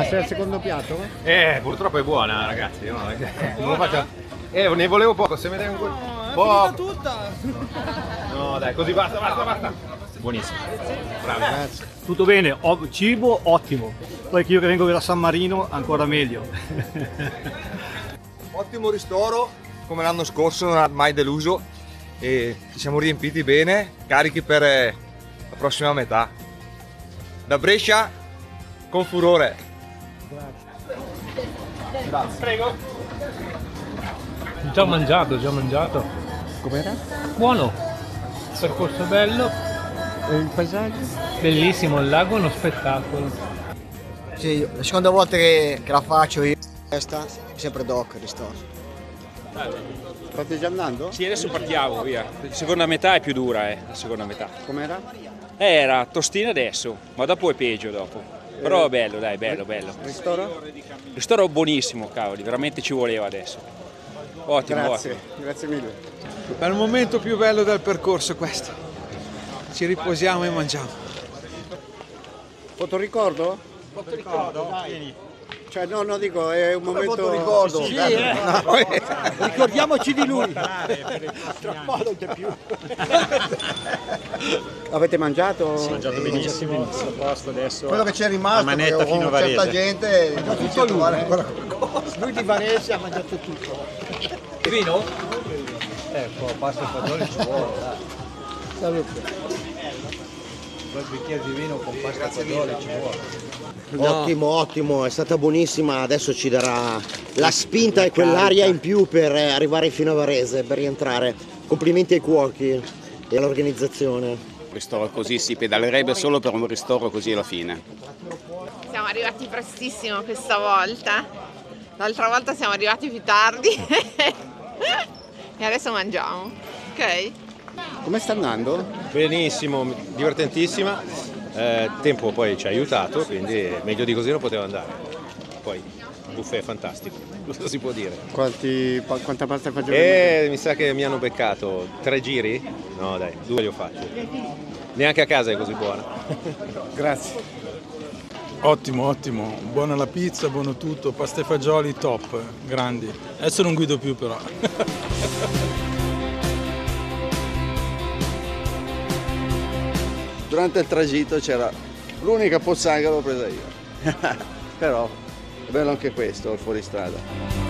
sei al secondo piatto? Purtroppo è buona, ragazzi. No? Non lo faccio. Ne volevo poco, se mi dai un po'. Tutta! No, dai, così basta. Buonissimo. Bravo. Grazie. Tutto bene, cibo ottimo. Poi che io che vengo da San Marino ancora meglio. Ottimo ristoro, come l'anno scorso, non ha mai deluso e ci siamo riempiti bene, carichi per la prossima metà. Da Brescia con furore. Grazie. Prego. Già mangiato. Com'era? Buono. Percorso bello, E il paesaggio? bellissimo, il lago è uno spettacolo. Sì, la seconda volta che la faccio io, questa sempre doc il ristoro. State già andando? Sì, adesso partiamo, via. La seconda metà è più dura, la seconda metà. Com'era? Era tostina adesso, ma dopo è peggio dopo. Però bello, dai, bello. Ristoro? Il ristoro buonissimo, cavoli, veramente ci voleva adesso. Ottimo, Grazie, ottimo. grazie mille. È il momento più bello del percorso questo. Ci riposiamo e mangiamo. Fotoricordo? Cioè no, dico, è un momento... Fotoricordo? Sì, Ricordiamoci di lui. Avete mangiato? Ho mangiato benissimo, a posto adesso. Quello che c'è rimasto, la manetta perché fino a con certa Varese. gente Tutto lui. lui di Varese ha mangiato tutto. Vino? Pasta e fagioli ci vuole, dai. Salute. Un bicchiere di vino con pasta e fagioli ci vuole. Ottimo, è stata buonissima, adesso ci darà la spinta e quell'aria in più per arrivare fino a Varese, per rientrare. Complimenti ai cuochi e all'organizzazione. Un ristoro così si pedalerebbe solo per un ristoro così alla fine. Siamo arrivati prestissimo questa volta, l'altra volta siamo arrivati più tardi e adesso mangiamo, ok? Come sta andando? Benissimo, divertentissima. Tempo poi ci ha aiutato, quindi meglio di così non poteva andare. Poi il buffet è fantastico, cosa si può dire? Quanta pasta e fagioli? Mi sa che mi hanno beccato 3 giri? No dai, 2 li ho fatti. Neanche a casa è così buona. Grazie. Ottimo, buona la pizza, buono tutto, pasta e fagioli top, grandi. Adesso non guido più però. Durante il tragitto c'era l'unica pozzanghera l'ho presa io. Però è bello anche questo, il fuoristrada.